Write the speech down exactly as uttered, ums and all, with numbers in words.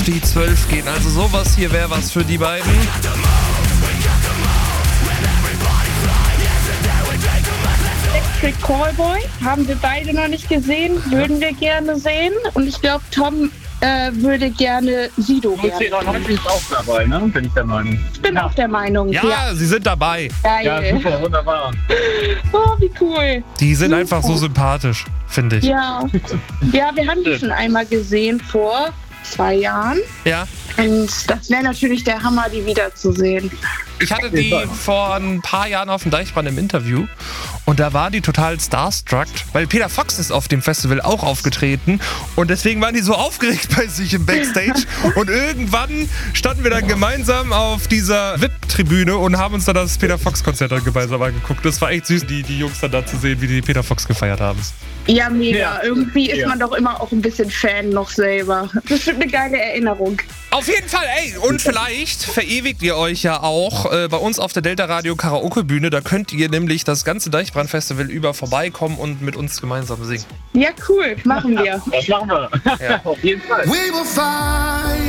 die zwölf gehen. Also sowas hier wäre was für die beiden. Electric Callboy haben wir beide noch nicht gesehen, würden wir gerne sehen. Und ich glaube, Tom äh, würde gerne Sido gerne. Ich bin auch dabei, ne? Bin ich der Meinung. Ich bin auch der Meinung. Ja, Ja, sie sind dabei. geil. Ja, super, wunderbar. Oh, wie cool. Die sind einfach so sympathisch, finde ich. Ja. Ja, wir haben die schon einmal gesehen vor zwei Jahren. Ja. Und das wäre natürlich der Hammer, die wiederzusehen. Ich hatte die vor ein paar Jahren auf dem Deichbrand im Interview und da war die total starstruck, weil Peter Fox ist auf dem Festival auch aufgetreten und deswegen waren die so aufgeregt bei sich im Backstage und irgendwann standen wir dann gemeinsam auf dieser V I P-Tribüne und haben uns dann das Peter Fox-Konzert dann gemeinsam angeguckt. Das war echt süß, die, die Jungs dann da zu sehen, wie die Peter Fox gefeiert haben. Ja, mega. Ja. Irgendwie ist Ja. man doch immer auch ein bisschen Fan noch selber. Das ist eine geile Erinnerung. Auf jeden Fall, ey, und vielleicht verewigt ihr euch ja auch äh, bei uns auf der Delta Radio Karaoke Bühne. Da könnt ihr nämlich das ganze Deichbrand-Festival über vorbeikommen und mit uns gemeinsam singen. Ja, cool. Machen wir. Das machen wir. Ja. Auf jeden Fall. We will fight